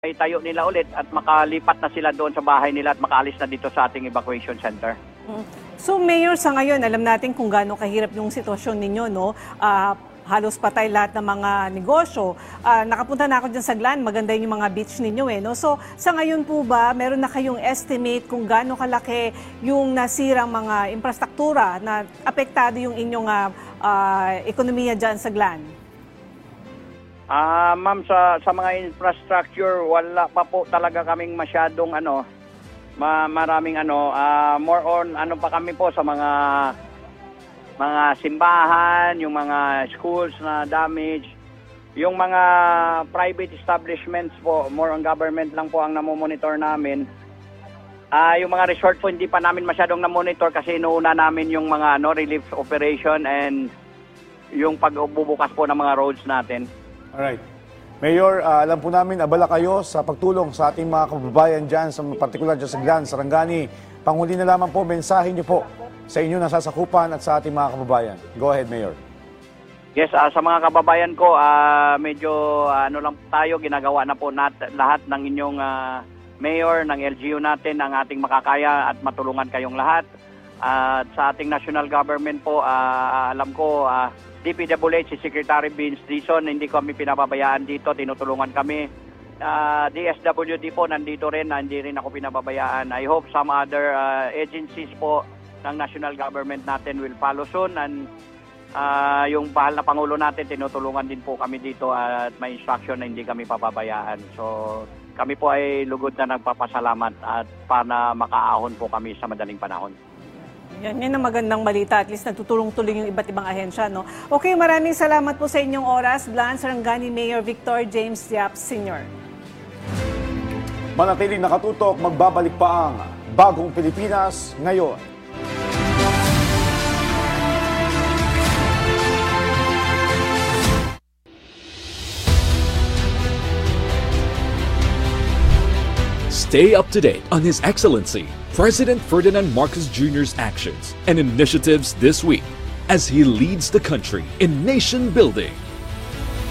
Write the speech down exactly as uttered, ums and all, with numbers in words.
itayo nila ulit at makalipat na sila doon sa bahay nila at makaalis na dito sa ating evacuation center. So Mayor, sa ngayon, alam natin kung gaano kahirap yung sitwasyon ninyo, no? Uh, halos patay lahat ng mga negosyo. Uh, nakapunta na ako dyan sa Glan, maganda yung mga beach ninyo eh, no? So sa ngayon po ba, meron na kayong estimate kung gaano kalaki yung nasirang mga infrastruktura na apektado yung inyong uh, uh, ekonomiya dyan sa Glan? Ah, uh, ma'am, sa sa mga infrastructure wala pa po talaga kaming masyadong ano, ma, maraming ano, uh, more on ano pa kami po sa mga mga simbahan, yung mga schools na damage, yung mga private establishments po, more on government lang po ang namomonitor namin. Ah, uh, yung mga resort po hindi pa namin masyadong namonitor kasi inuuna namin yung mga ano relief operation and yung pagbubukas po ng mga roads natin. Alright. Mayor, uh, alam po namin, abala kayo sa pagtulong sa ating mga kababayan dyan, sa partikular dyan sa Glan, Sarangani. Panghuli na lamang po, mensahe niyo po sa inyo nasasakupan at sa ating mga kababayan. Go ahead, Mayor. Yes, uh, sa mga kababayan ko, uh, medyo uh, ano lang tayo, ginagawa na po nat lahat ng inyong uh, Mayor, ng L G U natin, ang ating makakaya at matulungan kayong lahat. At uh, sa ating national government po, uh, alam ko, uh, D P W H, si Secretary Vince Dizon, hindi kami pinababayaan dito, tinutulungan kami. Uh, D S W D po, nandito rin, hindi rin ako pinababayaan. I hope some other uh, agencies po ng national government natin will follow soon. And uh, yung bahal na Pangulo natin, tinutulungan din po kami dito at may instruction na hindi kami pababayaan. So kami po ay lugod na nagpapasalamat at para makaahon po kami sa madaling panahon. Yan, yan ang magandang balita. At least nagtutulong-tuloy yung iba't ibang ahensya, no? Okay, maraming salamat po sa inyong oras. Glan, Sarangani Mayor Victor James Yap Senior Manatiling nakatutok, magbabalik pa ang Bagong Pilipinas ngayon. Stay up to date on His Excellency President Ferdinand Marcos Junior's actions and initiatives this week as he leads the country in nation building.